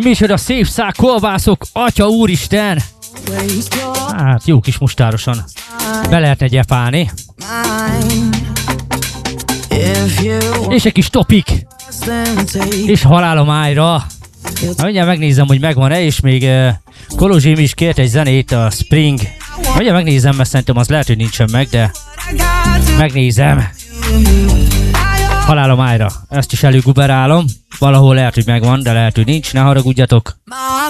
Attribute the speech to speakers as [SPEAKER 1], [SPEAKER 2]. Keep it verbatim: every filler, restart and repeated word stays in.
[SPEAKER 1] Micsoda szép szák kolbászok, atya úristen! Hát jó kis mustárosan be lehetne gyepálni. És egy kis topik. És halálomájra. Na, mindjárt megnézem, hogy megvan-e, és még uh, Kolozsim is kért egy zenét, a Spring. Mindjárt megnézem, mert szerintem az lehet, hogy nincsen meg, de megnézem. Halálomájra. Ezt is előguberálom. Valahol lehet, hogy megvan, de lehet, hogy nincs. Ne haragudjatok.